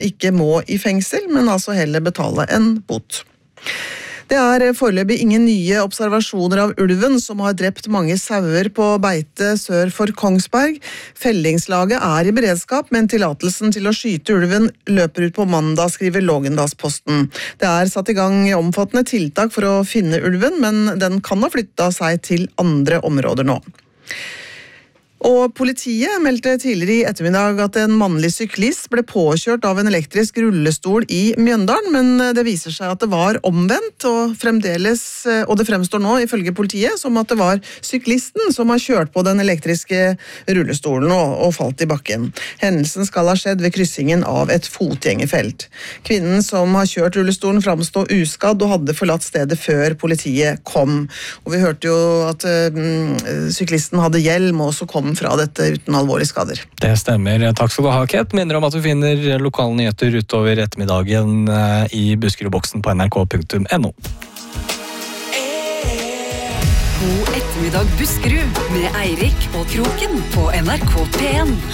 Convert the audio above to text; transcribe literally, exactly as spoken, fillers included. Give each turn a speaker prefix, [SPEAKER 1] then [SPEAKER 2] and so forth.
[SPEAKER 1] ikke må i fengsel, men altså heller betale en bot. Det er foreløpig ingen nye observasjoner av ulven som har drept mange sauer på beite sør for Kongsberg. Fellingslaget er i beredskap, men tillatelsen til å skyte ulven løper ut på mandag, skriver Lågendalsposten. Det er satt i gang omfattende tiltak for å finne ulven, men den kan ha flyttet seg til andre områder nå. Og politiet meldte tidligere i ettermiddag at en mannlig syklist ble påkjørt av en elektrisk rullestol i Mjøndalen, men det viser seg at det var omvendt, og fremdeles, og det fremstår nå ifølge politiet som at det var syklisten som har kjørt på den elektriske rullestolen og, og falt i bakken. Hendelsen skal ha skjedd ved kryssingen av et fotgjengerfelt. Kvinnen som har kjørt rullestolen framstod uskadd og hadde forlatt stedet før politiet kom. Og vi hørte jo at øh, syklisten hadde hjelm og også kom fra dette uten alvorlige skader.
[SPEAKER 2] Det stemmer. Takk skal du ha, Ket. Minner om at du finner lokale nyheter utover ettermiddagen i Buskerudboksen på n r k punktum n o.
[SPEAKER 3] God ettermiddag Buskerud med Eirik og Kroken på N R K P en.